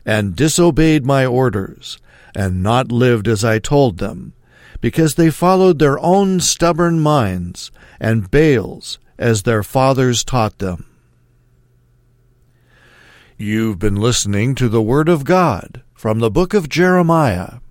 and disobeyed my orders, and not lived as I told them, because they followed their own stubborn minds and Baals as their fathers taught them. You've been listening to the Word of God from the book of Jeremiah.